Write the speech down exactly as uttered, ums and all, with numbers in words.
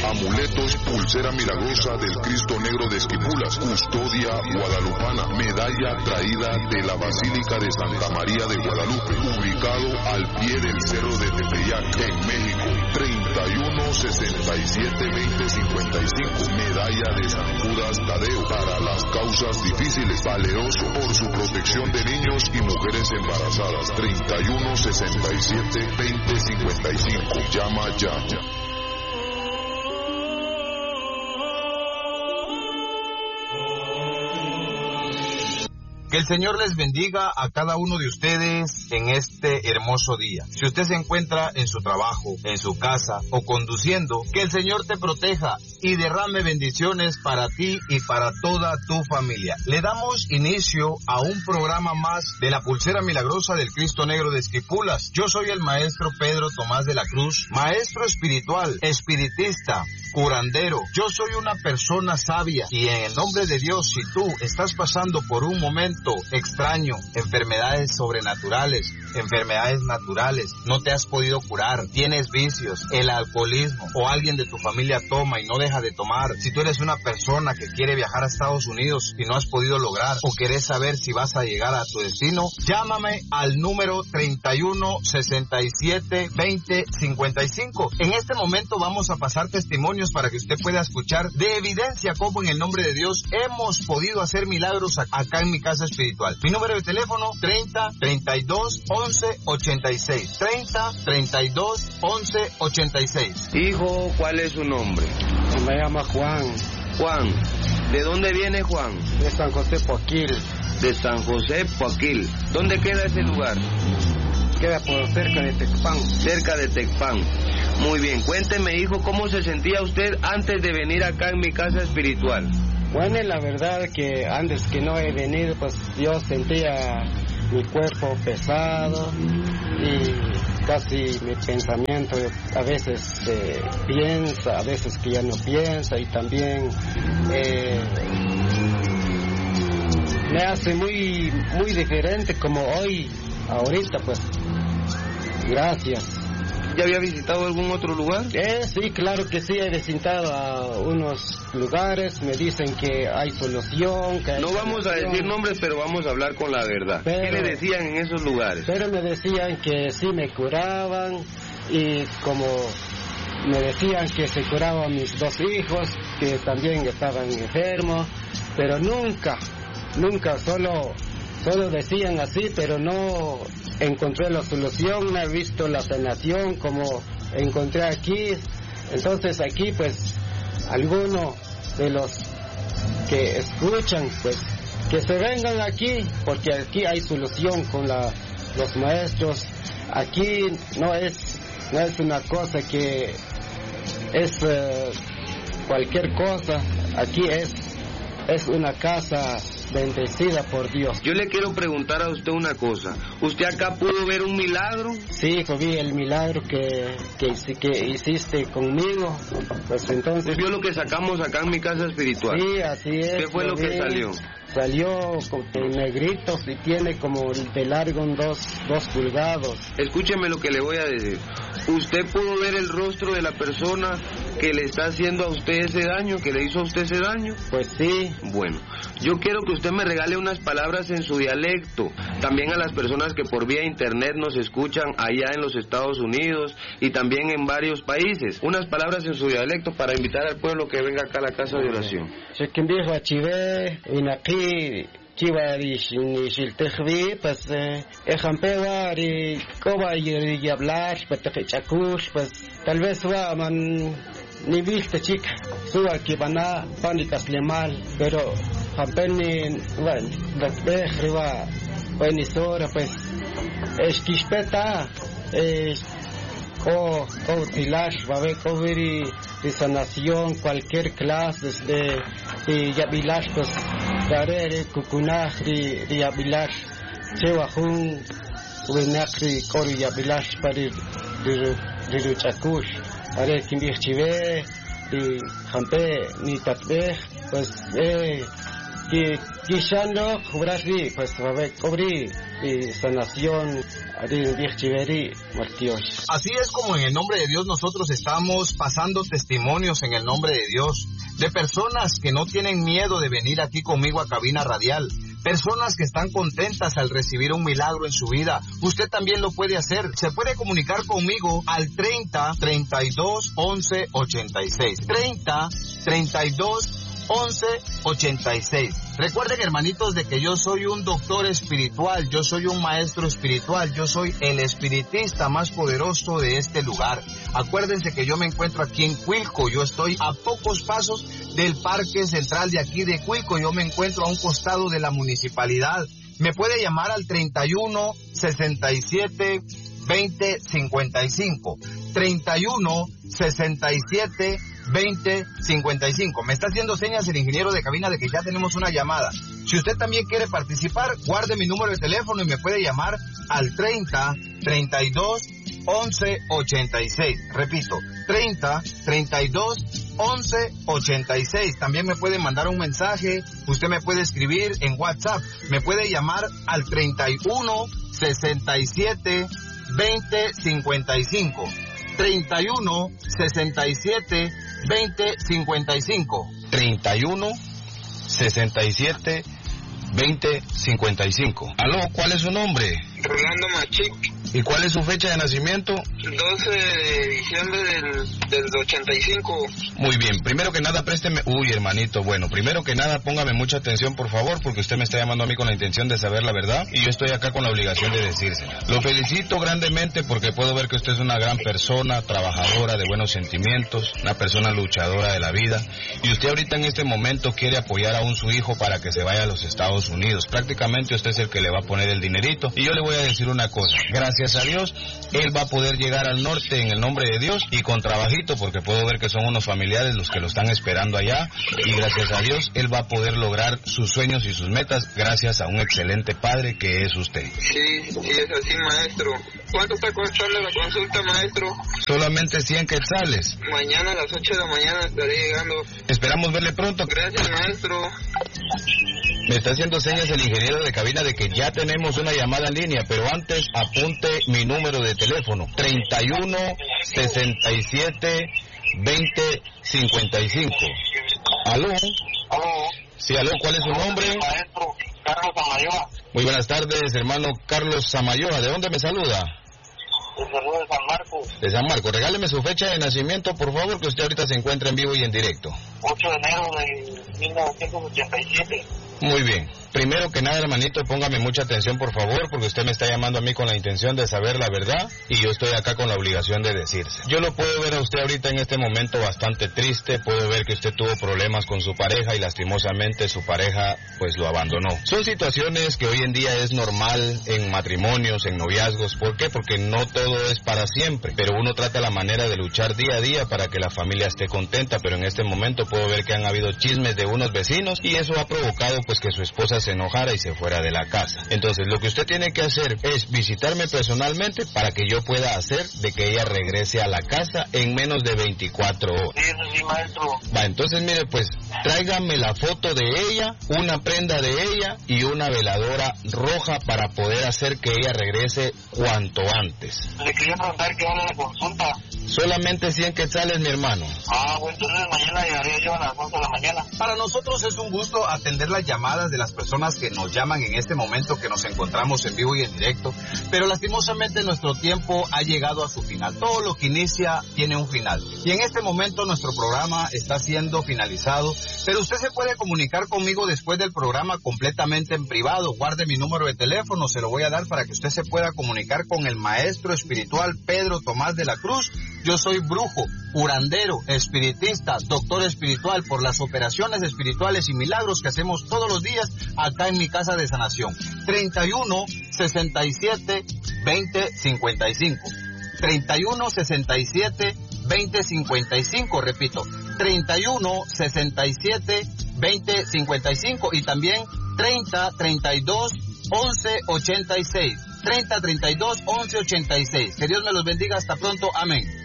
amuletos, pulsera milagrosa del Cristo Negro de Esquipulas, custodia guadalupana, medalla traída de la Basílica de Santa María de Guadalupe, ubicado al pie del Cerro de Tepeyac, en México, treinta y uno sesenta y siete veinte cincuenta y cinco, medalla de San Judas Tadeo, para las causas difíciles, valeroso por su protección de niños y mujeres embarazadas, treinta y uno sesenta y siete veinte cincuenta y cinco, llama ya. Que el Señor les bendiga a cada uno de ustedes en este hermoso día. Si usted se encuentra en su trabajo, en su casa o conduciendo, que el Señor te proteja y derrame bendiciones para ti y para toda tu familia. Le damos inicio a un programa más de la Pulsera Milagrosa del Cristo Negro de Esquipulas. Yo soy el maestro Pedro Tomás de la Cruz, maestro espiritual, espiritista, curandero. Yo soy una persona sabia y en el nombre de Dios, si tú estás pasando por un momento extraño, enfermedades sobrenaturales, enfermedades naturales, no te has podido curar, tienes vicios, el alcoholismo o alguien de tu familia toma y no deja de tomar, si tú eres una persona que quiere viajar a Estados Unidos y no has podido lograr o querés saber si vas a llegar a tu destino, llámame al número treinta y uno sesenta y siete veinte cincuenta y cinco. En este momento vamos a pasar testimonios para que usted pueda escuchar de evidencia cómo en el nombre de Dios hemos podido hacer milagros acá en mi casa espiritual. Mi número de teléfono treinta treinta y dos once ochenta y seis, treinta treinta y dos once ochenta y seis. Hijo, ¿cuál es su nombre? Me llama Juan. Juan, ¿de dónde viene Juan? De San José Poquil. De San José Poquil. ¿Dónde queda ese lugar? Queda por cerca de Tecpan. Cerca de Tecpan. Muy bien, cuénteme, hijo, ¿cómo se sentía usted antes de venir acá en mi casa espiritual? Bueno, la verdad que antes que no he venido, pues yo sentía mi cuerpo pesado y casi mi pensamiento a veces eh, piensa, a veces que ya no piensa, y también eh, me hace muy, muy diferente como hoy, ahorita, pues, gracias. ¿Ya había visitado algún otro lugar? Eh, sí, claro que sí, he visitado a unos lugares, me dicen que hay solución, que hay No vamos solución. a decir nombres, pero vamos a hablar con la verdad. Pero, ¿qué le decían en esos lugares? Pero me decían que sí me curaban, y como me decían que se curaban mis dos hijos, que también estaban enfermos, pero nunca, nunca, solo... Solo decían así, pero no encontré la solución, no he visto la sanación como encontré aquí. Entonces aquí, pues, algunos de los que escuchan, pues, que se vengan aquí, porque aquí hay solución con la, los maestros. Aquí no es, no es una cosa que es uh, cualquier cosa, aquí es, es una casa bendecida por Dios. Yo le quiero preguntar a usted una cosa. ¿Usted acá pudo ver un milagro? Sí, vi el milagro que, que, que hiciste conmigo. Pues entonces... ¿Usted vio lo que sacamos acá en mi casa espiritual? Sí, así es. ¿Qué fue lo, lo que salió? Salió con negritos y tiene como de largo un dos, dos pulgados. Escúcheme lo que le voy a decir. ¿Usted pudo ver el rostro de la persona que le está haciendo a usted ese daño, que le hizo a usted ese daño? Pues sí. Bueno, yo quiero que usted me regale unas palabras en su dialecto. También a las personas que por vía internet nos escuchan allá en los Estados Unidos y también en varios países. Unas palabras en su dialecto para invitar al pueblo que venga acá a la casa de oración. Chiva y Shiltejvi, pues, ejemplo, y Coba y hablar, pues, Chacush, pues, tal vez va, man, ni viste, chica, suba que van a pánicas le mal, pero, Jampeni, bueno, la va, pues, hora, pues, es quispeta, es, o, o, tilar, va a ver, coveri, de sanación, cualquier clase de, de yabilar, pues, daré cucunajri, de yabilar, chewajun, uenacri, cori yabilar, para de luchacush, haré quimbichive, de jampe, ni tatbej, pues, eh, que, quishando, jubrasri, pues, va a ver, cobri, y sanación. Así es como en el nombre de Dios nosotros estamos pasando testimonios en el nombre de Dios de personas que no tienen miedo de venir aquí conmigo a Cabina Radial. Personas que están contentas al recibir un milagro en su vida. Usted también lo puede hacer. Se puede comunicar conmigo al treinta, treinta y dos, once, ochenta y seis. treinta, treinta y dos, once, ochenta y seis. Recuerden, hermanitos, de que yo soy un doctor espiritual, yo soy un maestro espiritual, yo soy el espiritista más poderoso de este lugar. Acuérdense que yo me encuentro aquí en Cuilco, yo estoy a pocos pasos del Parque Central de aquí de Cuilco, yo me encuentro a un costado de la municipalidad. Me puede llamar al treinta y uno, sesenta y siete, veinte, cincuenta y cinco. treinta y uno, sesenta y siete, veinte, cincuenta y cinco. Me está haciendo señas el ingeniero de cabina de que ya tenemos una llamada. Si usted también quiere participar, guarde mi número de teléfono y me puede llamar al treinta, treinta y dos, once, ochenta y seis. Repito, treinta, treinta y dos, once, ochenta y seis. También me puede mandar un mensaje, usted me puede escribir en WhatsApp, me puede llamar al treinta y uno, sesenta y siete, veinte, cincuenta y cinco. treinta y uno, sesenta y siete, veinte, cincuenta y cinco. treinta y uno, sesenta y siete, veinte, cincuenta y cinco. Aló, ¿cuál es su nombre? Rolando Machic. ¿Y cuál es su fecha de nacimiento? doce de diciembre del, del ochenta y cinco. Muy bien, primero que nada présteme... Uy, hermanito, bueno, primero que nada póngame mucha atención, por favor, porque usted me está llamando a mí con la intención de saber la verdad y yo estoy acá con la obligación de decírsela. Lo felicito grandemente porque puedo ver que usted es una gran persona, trabajadora, de buenos sentimientos, una persona luchadora de la vida, y usted ahorita en este momento quiere apoyar a un su hijo para que se vaya a los Estados Unidos. Prácticamente usted es el que le va a poner el dinerito, y yo le voy a decir una cosa, gracias a Dios, él va a poder llegar al norte en el nombre de Dios y con trabajito, porque puedo ver que son unos familiares los que lo están esperando allá, y gracias a Dios él va a poder lograr sus sueños y sus metas gracias a un excelente padre que es usted. Sí, sí es así, maestro. ¿Cuánto está costando la consulta, maestro? Solamente cien quetzales. Mañana a las ocho de la mañana estaré llegando. Esperamos verle pronto. Gracias, maestro. Me está haciendo señas el ingeniero de cabina de que ya tenemos una llamada en línea, pero antes apunte mi número de teléfono, treinta y uno, sesenta y siete, veinte, cincuenta y cinco. ¿Aló? Aló. Sí, aló, ¿cuál es su nombre? Maestro, Carlos Samayoa. Muy buenas tardes, hermano Carlos Samayoa. ¿De dónde me saluda? De saludo de San Marcos. De San Marcos. Regáleme su fecha de nacimiento, por favor, que usted ahorita se encuentra en vivo y en directo. ocho de enero de mil novecientos ochenta y siete. Muy bien. Primero que nada, hermanito, póngame mucha atención, por favor, porque usted me está llamando a mí con la intención de saber la verdad y yo estoy acá con la obligación de decirse. Yo lo puedo ver a usted ahorita en este momento bastante triste, puedo ver que usted tuvo problemas con su pareja y lastimosamente su pareja pues lo abandonó. Son situaciones que hoy en día es normal en matrimonios, en noviazgos. ¿Por qué? Porque no todo es para siempre, pero uno trata la manera de luchar día a día para que la familia esté contenta, pero en este momento puedo ver que han habido chismes de unos vecinos y eso ha provocado pues que su esposa se enojara y se fuera de la casa. Entonces lo que usted tiene que hacer es visitarme personalmente para que yo pueda hacer de que ella regrese a la casa en menos de veinticuatro horas. Sí, eso sí, maestro. Va, entonces mire, pues tráigame la foto de ella, una prenda de ella y una veladora roja para poder hacer que ella regrese cuanto antes. Le quería preguntar qué hora de consulta. Solamente cien quetzales, mi hermano. Ah, bueno, entonces mañana llegaría yo a las once de la mañana. Para nosotros es un gusto atender las llamadas de las personas que nos llaman en este momento que nos encontramos en vivo y en directo, pero lastimosamente nuestro tiempo ha llegado a su final. Todo lo que inicia tiene un final. Y en este momento nuestro programa está siendo finalizado, pero usted se puede comunicar conmigo después del programa completamente en privado. Guarde mi número de teléfono, se lo voy a dar para que usted se pueda comunicar con el maestro espiritual Pedro Tomás de la Cruz. Yo soy brujo, curandero, espiritista, doctor espiritual por las operaciones espirituales y milagros que hacemos todos los días acá en mi casa de sanación. treinta y uno, sesenta y siete, veinte, cincuenta y cinco. treinta y uno, sesenta y siete, veinte, cincuenta y cinco, repito, treinta y uno, sesenta y siete, veinte, cincuenta y cinco y también treinta, treinta y dos, once, ochenta y seis. treinta, treinta y dos, once, ochenta y seis. Que Dios me los bendiga. Hasta pronto. Amén.